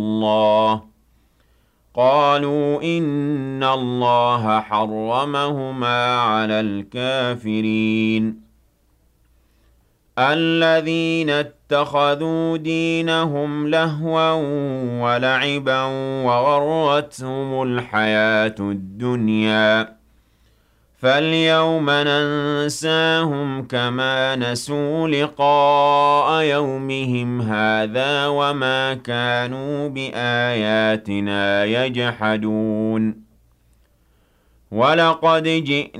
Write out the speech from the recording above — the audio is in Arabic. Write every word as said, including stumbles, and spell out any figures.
اللَّهِ قَالُوا إِنَّ اللَّهَ حَرَّمَهُمَا عَلَى الْكَافِرِينَ الَّذِينَ اتَّخَذُوا دِينَهُمْ لَهْوًا وَلَعِبًا وَغَرَّتْهُمُ الْحَيَاةُ الدُّنْيَا فَالْيَوْمَ نَنسَاهُمْ كَمَا نَسُوا لِقَاءَ يَوْمِهِمْ هَٰذَا وَمَا كَانُوا بِآيَاتِنَا يَجْحَدُونَ وَلَقَدْ جِئْنَاهُم